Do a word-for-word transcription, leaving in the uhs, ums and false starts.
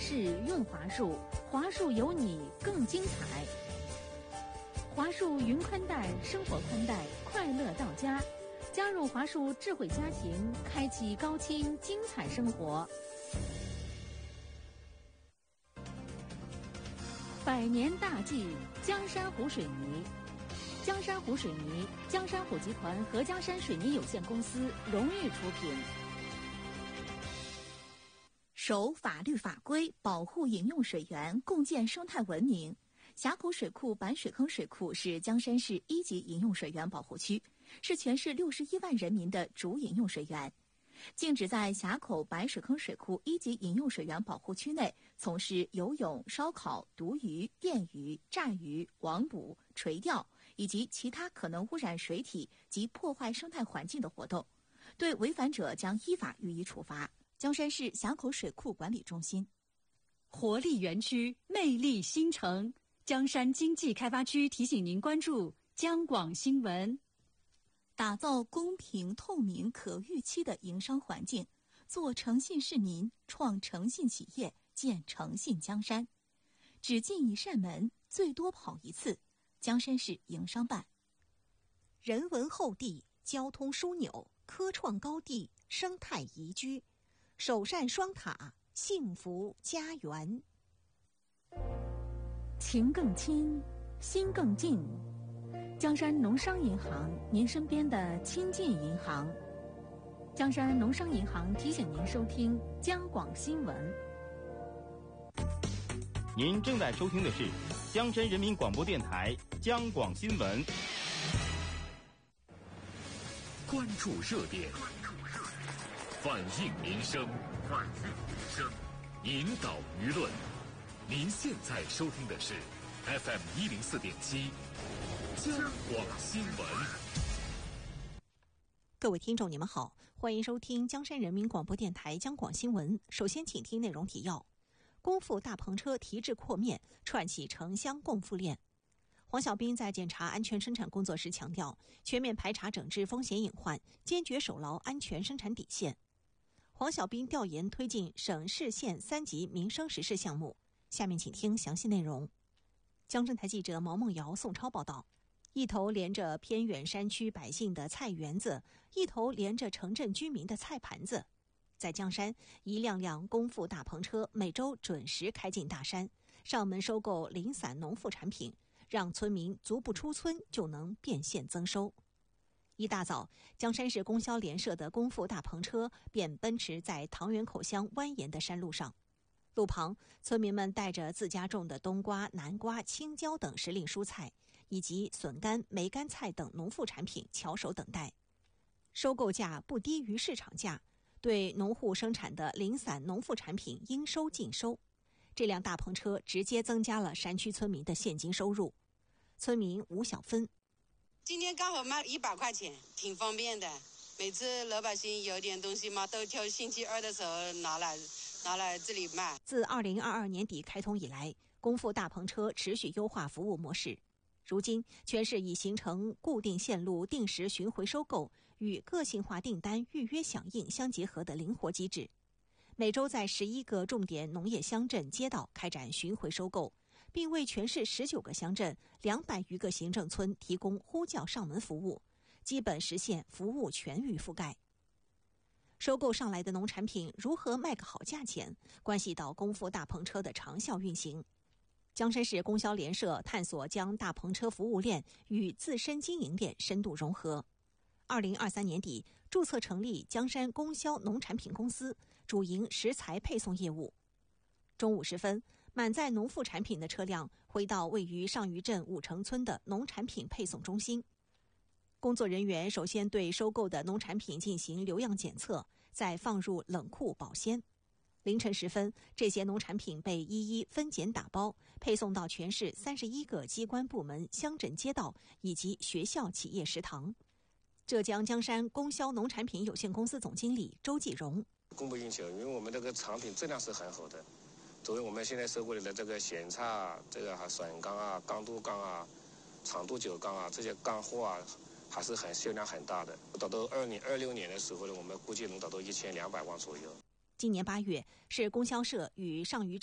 氏润滑树，华树有你更精彩。华树云宽带，生活宽带，快乐到家。加入华树智慧家庭，开启高清精彩生活。百年大计，江山湖水泥。江山湖水泥，江山湖集团和江山水泥有限公司荣誉出品。 守法律法规，保护饮用水源，共建生态文明。峡口水库板水坑水库是江山市一级饮用水源保护区，是全市六十一万人民的主饮用水源。禁止在峡口白水坑水库一级饮用水源保护区内从事游泳、烧烤、毒鱼、电鱼、炸鱼、网捕、垂钓以及其他可能污染水体及破坏生态环境的活动，对违反者将依法予以处罚。江山市峡口水库管理中心。 活力园区，魅力新城。江山经济开发区提醒您关注江广新闻。 打造公平、透明、可预期的营商环境，做诚信市民，创诚信企业，建诚信江山。只进一扇门，最多跑一次。江山市营商办。 人文厚地，交通枢纽，科创高地，生态宜居，首善双塔，幸福家园。 情更亲，心更近。江山农商银行，您身边的亲近银行。江山农商银行提醒您收听江广新闻。 您正在收听的是江山人民广播电台江广新闻。 关注热点，反映民生，反映民生，引导舆论。您现在收听的是 F M 一零四点七江广新闻。 各位听众，你们好，欢迎收听江山人民广播电台江广新闻。首先，请听内容提要：功夫大篷车提质扩面，串起城乡供复链。黄小斌在检查安全生产工作时强调，全面排查整治风险隐患，坚决守牢安全生产底线。黄小斌调研推进省市县三级民生实事项目。下面请听详细内容。江镇台记者毛梦瑶、宋超报道。一头连着偏远山区百姓的菜园子，一头连着城镇居民的菜盘子。在江山，一辆辆功夫大篷车每周准时开进大山，上门收购零散农副产品，让村民足不出村就能变现增收。一大早，江山市供销联社的功夫大篷车便奔驰在塘源口乡蜿蜒的山路上。路旁，村民们带着自家种的冬瓜、南瓜、青椒等时令蔬菜，以及笋干、梅干菜等农副产品翘首等待。收购价不低于市场价，对农户生产的零散农副产品应收尽收。这辆大篷车直接增加了山区村民的现金收入。村民吴小芬： 今天刚好卖一百块钱，挺方便的。每次老百姓有点东西嘛，都挑星期二的时候拿来拿来这里卖。 自二零二二年底开通以来，功夫大篷车持续优化服务模式。如今，全市已形成固定线路定时巡回收购与个性化订单预约响应相结合的灵活机制。每周在十一个重点农业乡镇街道开展巡回收购，并为全市十九个乡镇两百余个行政村提供呼叫上门服务，基本实现服务全域覆盖。收购上来的农产品如何卖个好价钱，关系到功夫大篷车的长效运行。江山市供销联社探索将大篷车服务链与自身经营链深度融合。二零二三年底，注册成立江山供销农产品公司，主营食材配送业务。中午时分，满载农副产品的车辆回到位于上虞镇五城村的农产品配送中心。工作人员首先对收购的农产品进行流样检测，再放入冷库保鲜。凌晨时分，这些农产品被一一分拣打包，配送到全市三十一个机关部门、乡镇街道以及学校企业食堂。浙江江山供销农产品有限公司总经理周继荣： 供不应求，因为我们这个产品质量是很好的。作为我们现在收购的这个咸菜啊，这个还笋干啊、刚度干啊、长度酒干啊，这些干货啊，还是很销量很大的。到到二零二六年的时候呢，我们估计能达到一千两百万左右。 今年八月，市供销社与上虞